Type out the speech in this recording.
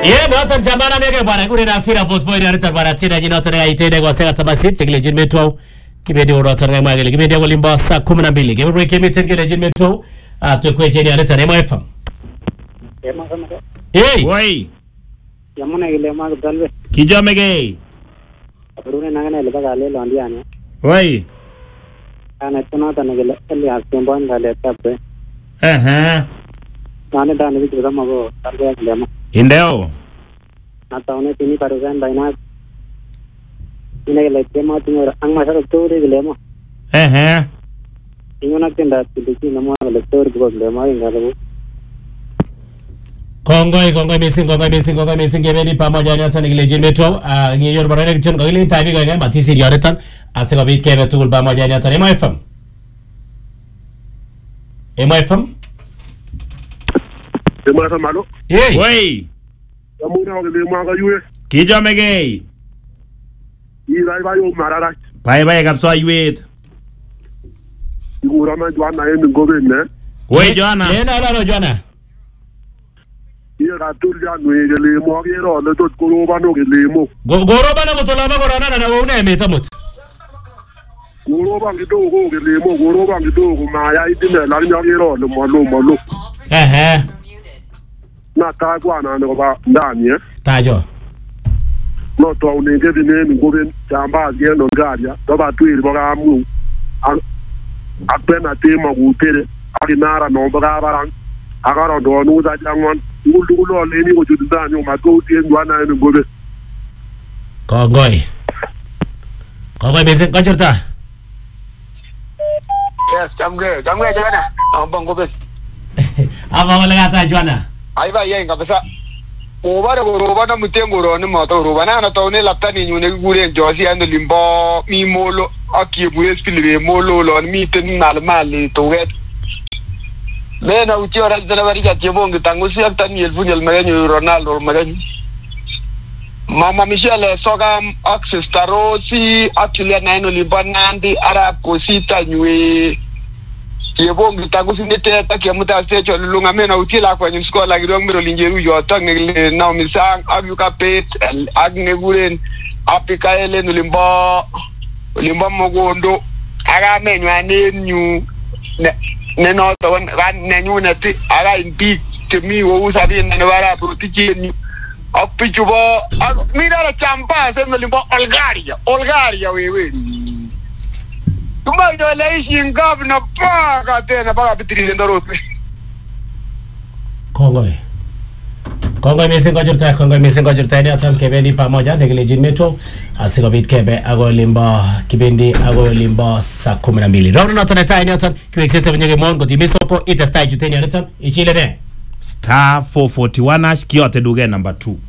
Ye noton chamana nege bwana kure na sira portfolio ya rita bwana tena jina noton ya itende kwa sega tabasit tekile jin metwa kibendi uroton ya mwagele kibendi ya kulimba saa 12 kibendi kemi tekile jin metwa tuekwe jeni ya rita na MFM. Hey Woi Yamuna gile ma dalwe kijome ge apurune nangana ile bagale londiane Woi ana tuna tana gile ele asemban gale tabe nane dane bitu kama go dalwe gile ma Indeo na taune tini parugan daina ine gile tema tinora angma sa story gile ma ingona kenda tidiki na mo gile story go gile ma ingalo Kongoi missing kebendi pamoja ni hata nikile metro ngiyor barani kichon kagile tabi ga matisi yoretan asikobit kebe tugul pamoja ni hata MFM malo hey Woi Yamuna gile ma ga yue kijome ge ira ba yo marara Bye kapsa yuet igura Joanna en gobe ne Woi Joanna no Joanna ira tulia no gile mo gero le tot koroba no gile mo goroba na mutola ba gorana na wone metamut goroba kidogo gile mo goroba kidogo ma ya idine la gero le malo na ta kwa na no ba ndani tajo no to unenge dine ni gobe chamba gendo ngaria to ba twiri boga mu apena tema gutere akinara no boga barang agaro do no za jangwan ngulu le ni go tudani ma go tie ndwana ni gobe Kongoi missing kachurta Yes, jamge Joanna. Abang gobe. Aba wala gata Joanna Ai ba yen kabisa. Roba na mutengo ro ni moto roba na to ne lapta ni nyune gure josi ando limbo mi molo aki gure spilwe molo lo mi ten normal to get. Lena uchi ora dela bari ka tibong tangu si akta ni el funyel maganyo Ronaldo maganyo. Mama Michelle soga access tarosi actually na ino libanandi arab kosita nywe yebongi tagusi nete takia muta secho lunga mena utila kwa nyuskola gidong miro linjeru yo tang ne na misang abuka pet agne guren apika ele limba mogondo aga menwa ne nyu ne no to ran ne nyu ne ti aga impi temi wo usabi ne wala protiki ni apichubo mira la champa se me limba Olgaria wewe Tumba le ishi ngavna paka tena paka bitiri ndorope. Kongoi missing kachurta ni hata kebendi pamoja tekile jin metro asikobit kebe ago limba saa 12 round na tena tani hata kiwexesa benye mongo timisoko itestai juteni hata ichile ne *441 kiote duge number 2